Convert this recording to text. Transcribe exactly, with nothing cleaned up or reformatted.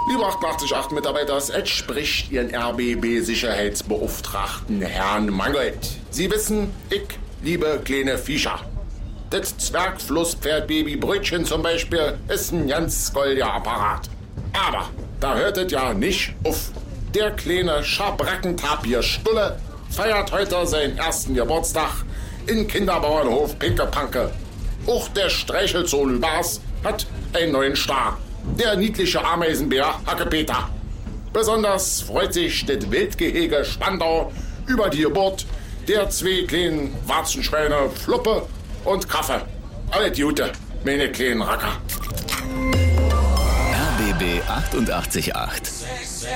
Liebe achtundachtzig Komma acht Mitarbeiter, es spricht Ihren R B B-Sicherheitsbeauftragten Herrn Mangold. Sie wissen, ich liebe kleine Viecher. Das Zwergflusspferdbaby Brötchen zum Beispiel ist ein ganz goldiger Apparat. Aber da hört es ja nicht auf. Der kleine Schabrackentapir Stulle feiert heute seinen ersten Geburtstag in Kinderbauernhof Pinkepanke. Auch der Streichelzoo Lübars hat einen neuen Star. Der niedliche Ameisenbär Hackepeter. Besonders freut sich das Wildgehege Spandau über die Geburt der zwei kleinen Warzenschweine Fluppe und Kaffee. Alle Gute, meine kleinen Racker. R B B achtundachtzig Komma acht.